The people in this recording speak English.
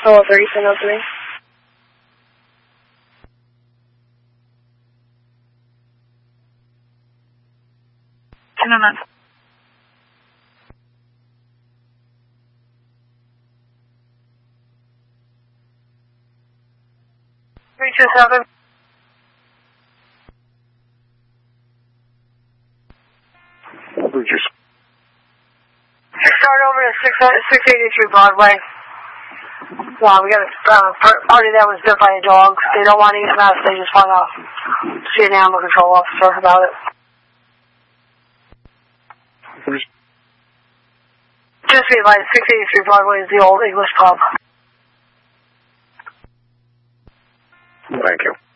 Hello, 3703. 1009. Three two seven. Start over to 683 Broadway. We got a party that was bit by a dog. They don't want to eat mess. They just want to see an animal control officer about it. Just be advised, 683 Broadway is the old English pub. Thank you.